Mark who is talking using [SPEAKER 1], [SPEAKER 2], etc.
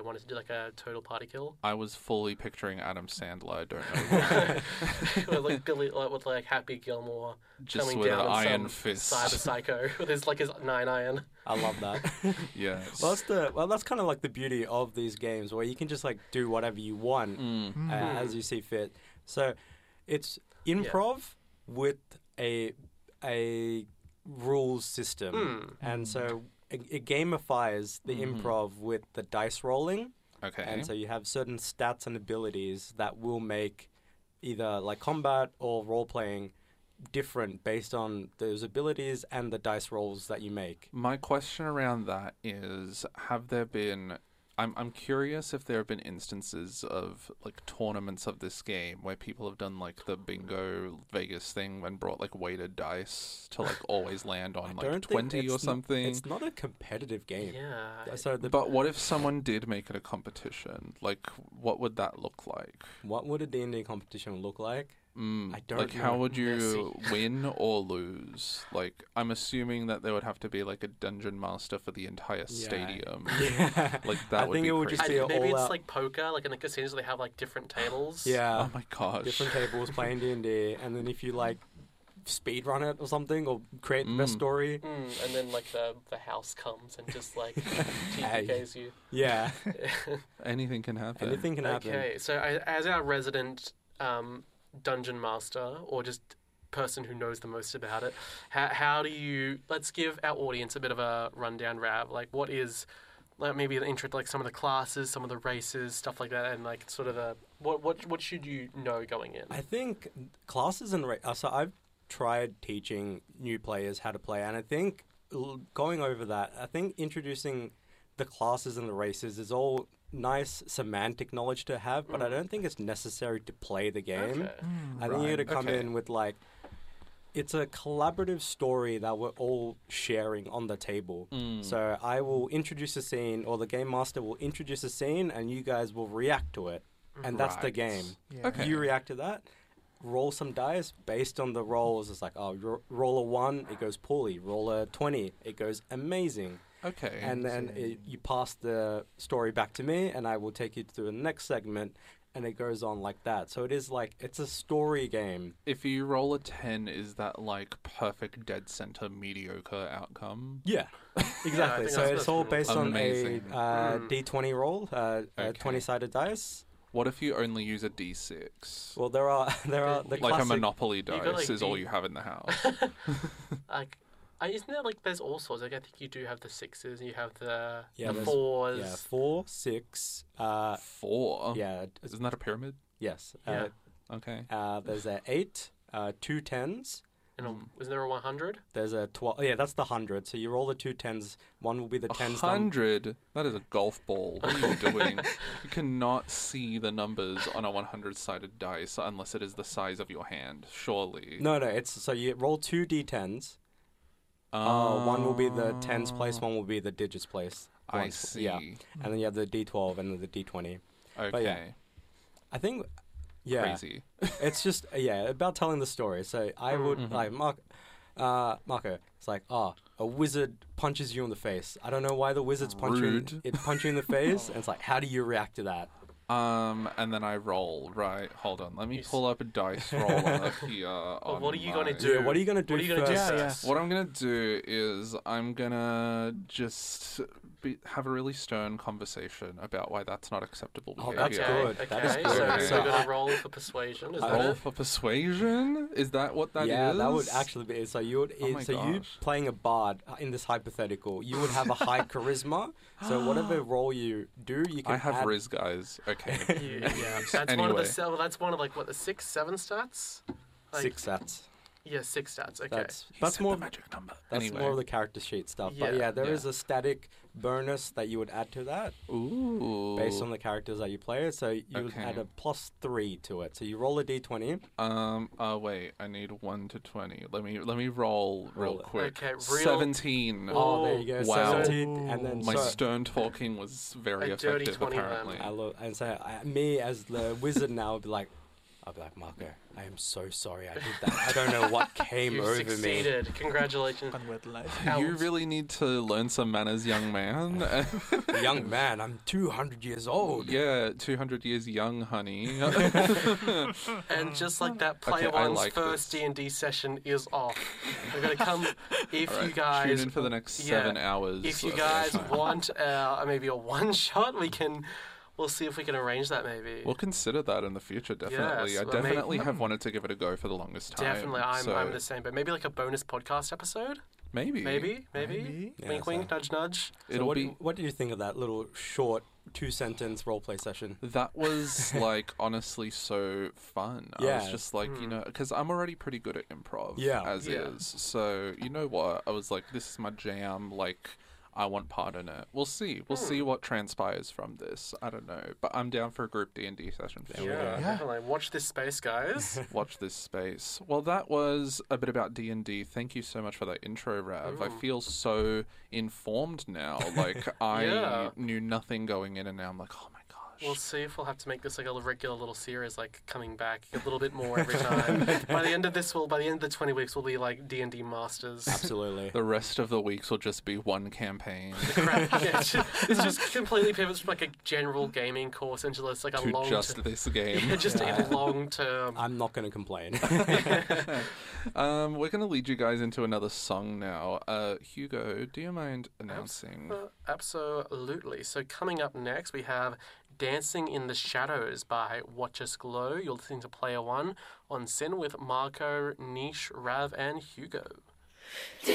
[SPEAKER 1] wanted to do like a total party kill.
[SPEAKER 2] I was fully picturing Adam Sandler. I don't know why.
[SPEAKER 1] With like Billy, like, with like Happy Gilmore
[SPEAKER 2] Just
[SPEAKER 1] coming
[SPEAKER 2] with
[SPEAKER 1] down
[SPEAKER 2] an
[SPEAKER 1] on
[SPEAKER 2] iron
[SPEAKER 1] some
[SPEAKER 2] fist.
[SPEAKER 1] cyber psycho with his 9 iron.
[SPEAKER 3] I love that.
[SPEAKER 2] Yes.
[SPEAKER 3] That's kind of like the beauty of these games, where you can just like do whatever you want as you see fit. So it's improv with a rules system, and so it gamifies the improv with the dice rolling.
[SPEAKER 2] Okay.
[SPEAKER 3] And so you have certain stats and abilities that will make either like combat or role playing different based on those abilities and the dice rolls that you make.
[SPEAKER 2] My question around that is, have there been... I'm curious if there have been instances of like tournaments of this game where people have done like the bingo Vegas thing and brought like weighted dice to like always land on like 20 or something.
[SPEAKER 3] It's not a competitive game.
[SPEAKER 1] Yeah.
[SPEAKER 3] So
[SPEAKER 2] But what if someone did make it a competition? Like, what would that look like?
[SPEAKER 3] what would a D&D competition look like? I don't
[SPEAKER 2] like,
[SPEAKER 3] know.
[SPEAKER 2] how would you win or lose? Like, I'm assuming that there would have to be like a dungeon master for the entire stadium.
[SPEAKER 3] Yeah.
[SPEAKER 2] Like, that
[SPEAKER 3] I
[SPEAKER 2] would
[SPEAKER 3] think
[SPEAKER 2] be
[SPEAKER 3] it would
[SPEAKER 2] crazy.
[SPEAKER 3] just be an
[SPEAKER 1] Maybe it's
[SPEAKER 3] all-out...
[SPEAKER 1] like poker, like in the casinos they have like different tables.
[SPEAKER 3] Yeah.
[SPEAKER 2] Oh my gosh.
[SPEAKER 3] Different tables playing D&D, and then if you like speed run it or something, or create the best story.
[SPEAKER 1] And then like the house comes and just like TPKs you.
[SPEAKER 3] Yeah.
[SPEAKER 2] Anything can happen.
[SPEAKER 3] Anything can happen.
[SPEAKER 1] Okay, so as our resident dungeon master, or just person who knows the most about it, how do you... Let's give our audience a bit of a rundown, Rav. Like, what is... Like maybe an intro to like some of the classes, some of the races, stuff like that, and like sort of the... What should you know going in?
[SPEAKER 3] I think classes and... So I've tried teaching new players how to play, and I think going over that, I think introducing the classes and the races is all nice semantic knowledge to have, but I don't think it's necessary to play the game.
[SPEAKER 1] Okay.
[SPEAKER 3] I think you got to come in with like... It's a collaborative story that we're all sharing on the table. So I will introduce a scene, or the game master will introduce a scene, and you guys will react to it. And that's the game.
[SPEAKER 4] Yeah.
[SPEAKER 2] Okay.
[SPEAKER 3] You react to that, roll some dice based on the rolls. It's like, oh, roll a 1, it goes poorly. Roll a 20, it goes amazing.
[SPEAKER 2] Okay.
[SPEAKER 3] And then you pass the story back to me, and I will take you to the next segment, and it goes on like that. So it is like, it's a story game.
[SPEAKER 2] If you roll a 10, is that like perfect dead center mediocre outcome?
[SPEAKER 3] Yeah, exactly.
[SPEAKER 1] think
[SPEAKER 3] So
[SPEAKER 1] that's
[SPEAKER 3] it's all
[SPEAKER 1] pretty
[SPEAKER 3] based on
[SPEAKER 2] amazing.
[SPEAKER 3] a D20 roll, a
[SPEAKER 2] Okay.
[SPEAKER 3] 20-sided dice.
[SPEAKER 2] What if you only use a D6?
[SPEAKER 3] Well, there are the
[SPEAKER 2] Like
[SPEAKER 3] classic...
[SPEAKER 2] a Monopoly
[SPEAKER 1] got,
[SPEAKER 2] dice
[SPEAKER 1] like,
[SPEAKER 2] is all
[SPEAKER 1] the-
[SPEAKER 2] you have in the house.
[SPEAKER 1] Like, isn't there like there's all sorts? Like I think you do have the 6s, you have the
[SPEAKER 3] there's-
[SPEAKER 1] 4s.
[SPEAKER 3] Yeah, 4, 6.
[SPEAKER 2] 4?
[SPEAKER 3] Yeah.
[SPEAKER 2] Isn't that a pyramid?
[SPEAKER 3] Yes.
[SPEAKER 1] Yeah.
[SPEAKER 2] Okay.
[SPEAKER 3] There's a 8, 2 10s.
[SPEAKER 1] And isn't there a 100?
[SPEAKER 3] There's a 12. Yeah, that's the 100. So you roll the 2 10s. One will be the 10s.
[SPEAKER 2] 100? That is a golf ball. What are you doing? You cannot see the numbers on a 100-sided dice unless it is the size of your hand, surely.
[SPEAKER 3] No, it's so you roll 2 D10s. One will be the tens place, one will be the digits place.
[SPEAKER 2] I see.
[SPEAKER 3] Yeah. And then you have the D12 and then the D20.
[SPEAKER 2] Okay.
[SPEAKER 3] But yeah. I think, yeah.
[SPEAKER 2] Crazy.
[SPEAKER 3] It's just, about telling the story. So I would, like, Marco, it's like, a wizard punches you in the face. I don't know why the wizard's punch you in the face. And it's like, how do you react to that?
[SPEAKER 2] And then I roll, right? Hold on. Let me pull up a dice roll on here.
[SPEAKER 1] Well, what are you going to
[SPEAKER 2] my-
[SPEAKER 1] do?
[SPEAKER 3] Yeah, what are you going to do
[SPEAKER 1] What are you going to do
[SPEAKER 3] first?
[SPEAKER 1] first?
[SPEAKER 2] What I'm going to do is I'm going to just have a really stern conversation about why that's not acceptable
[SPEAKER 3] Oh,
[SPEAKER 2] behavior.
[SPEAKER 3] that's good.
[SPEAKER 1] Okay,
[SPEAKER 3] That is
[SPEAKER 1] so
[SPEAKER 3] good.
[SPEAKER 1] you're
[SPEAKER 3] So
[SPEAKER 1] going to roll for persuasion, is that
[SPEAKER 2] Roll
[SPEAKER 1] it?
[SPEAKER 2] for persuasion? Is that what that is?
[SPEAKER 3] Yeah, that would actually be it. So you would,
[SPEAKER 2] Oh my
[SPEAKER 3] so you
[SPEAKER 2] gosh.
[SPEAKER 3] playing a bard in this hypothetical, you would have a high charisma. So whatever role you do, you can
[SPEAKER 2] I have
[SPEAKER 3] add...
[SPEAKER 2] Riz, guys. Okay.
[SPEAKER 1] Yeah, that's one of
[SPEAKER 2] Anyway.
[SPEAKER 1] the that's one of like what the 6, 7 stats. Like,
[SPEAKER 3] 6 stats.
[SPEAKER 1] Yeah, 6 stats. Okay.
[SPEAKER 3] That's more
[SPEAKER 2] the magic number.
[SPEAKER 3] That's
[SPEAKER 2] Anyway.
[SPEAKER 3] more of the character sheet stuff. But
[SPEAKER 1] Yeah.
[SPEAKER 3] yeah, there is
[SPEAKER 2] Yeah.
[SPEAKER 3] a static bonus that you would add to that
[SPEAKER 2] Ooh.
[SPEAKER 3] based on the characters that you play. So you would
[SPEAKER 2] Okay.
[SPEAKER 3] add a +3 to it. So you roll a d20.
[SPEAKER 2] Wait. I need 1 to 20. Let me roll real
[SPEAKER 3] Roll it.
[SPEAKER 2] quick.
[SPEAKER 1] Okay,
[SPEAKER 2] 17.
[SPEAKER 3] Oh, there you go.
[SPEAKER 2] Wow.
[SPEAKER 3] 17, and then
[SPEAKER 2] My
[SPEAKER 3] so
[SPEAKER 2] stern talking was very
[SPEAKER 1] A dirty
[SPEAKER 2] effective,
[SPEAKER 1] 20 then.
[SPEAKER 2] apparently.
[SPEAKER 3] me as the wizard now would be like, I'll be like, Marco, I am so sorry I did that. I don't know what came
[SPEAKER 1] You
[SPEAKER 3] over
[SPEAKER 1] succeeded. Congratulations.
[SPEAKER 2] You really need to learn some manners, young man.
[SPEAKER 3] me. Young man, I'm 200 years old.
[SPEAKER 2] Yeah, 200 years young, honey.
[SPEAKER 1] And just like that, Player
[SPEAKER 2] Okay, I
[SPEAKER 1] One's
[SPEAKER 2] like
[SPEAKER 1] first
[SPEAKER 2] this.
[SPEAKER 1] D&D session is off. We're going to come, if
[SPEAKER 2] All right,
[SPEAKER 1] you guys...
[SPEAKER 2] tune in for the next 7 hours.
[SPEAKER 1] If you
[SPEAKER 2] of
[SPEAKER 1] guys
[SPEAKER 2] airtime.
[SPEAKER 1] want maybe a one-shot, we'll see if we can arrange that maybe.
[SPEAKER 2] We'll consider that in the future, definitely.
[SPEAKER 1] Yes,
[SPEAKER 2] I
[SPEAKER 1] well,
[SPEAKER 2] definitely have wanted to give it a go for the longest time.
[SPEAKER 1] Definitely, I'm
[SPEAKER 2] so
[SPEAKER 1] the same. But maybe like a bonus podcast episode?
[SPEAKER 2] Maybe.
[SPEAKER 1] Maybe?
[SPEAKER 3] Yeah,
[SPEAKER 1] Wink,
[SPEAKER 3] so-
[SPEAKER 1] wink, nudge, nudge.
[SPEAKER 3] So
[SPEAKER 2] It'll
[SPEAKER 3] what,
[SPEAKER 2] be...
[SPEAKER 3] what did you think of that little short 2-sentence roleplay session?
[SPEAKER 2] That was, like, honestly so fun. I was
[SPEAKER 3] Yeah.
[SPEAKER 2] just like, you know, because I'm already pretty good at improv
[SPEAKER 3] Yeah.
[SPEAKER 2] as
[SPEAKER 1] Yeah.
[SPEAKER 2] is. So, you know what? I was like, this is my jam. Like, I want part in it. We'll see. We'll see what transpires from this. I don't know. But I'm down for a group D&D session. For
[SPEAKER 3] we
[SPEAKER 2] sure.
[SPEAKER 3] go.
[SPEAKER 1] Yeah, definitely. Watch this space, guys.
[SPEAKER 2] Watch this space. Well, that was a bit about D&D. Thank you so much for that intro, Rav. I feel so informed now. Like, I
[SPEAKER 1] Yeah.
[SPEAKER 2] knew nothing going in, and now I'm like, oh my gosh.
[SPEAKER 1] We'll see if we'll have to make this like a regular little series, like coming back a little bit more every time. By the end of the 20 weeks, we'll be like D&D masters.
[SPEAKER 3] Absolutely.
[SPEAKER 2] The rest of the weeks will just be one campaign
[SPEAKER 1] Crap. Yeah, it's just completely pivots from like a general gaming course into this like a
[SPEAKER 2] to
[SPEAKER 1] long
[SPEAKER 2] just this game.
[SPEAKER 1] yeah, just a long term.
[SPEAKER 3] I'm not going to complain.
[SPEAKER 2] We're going to lead you guys into another song now. Hugo, do you mind announcing?
[SPEAKER 1] Absolutely. So coming up next, we have Dancing in the Shadows by Watch Us Glow. You're listening to Player One on Sin with Marco, Niche, Rav, and Hugo.